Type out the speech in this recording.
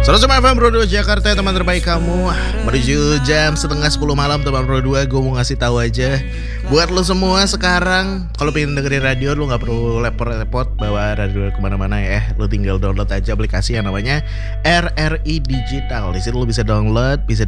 101 FM Pro 2 Jakarta, teman terbaik kamu. Menuju jam setengah 10 malam teman Pro 2. Gue mau ngasih tahu aja buat lo semua sekarang, kalau pengen dengerin radio lo gak perlu repot-repot bawa radio kemana-mana ya. Lo tinggal download aja aplikasi yang namanya RRI Digital. Di situ lo bisa download, bisa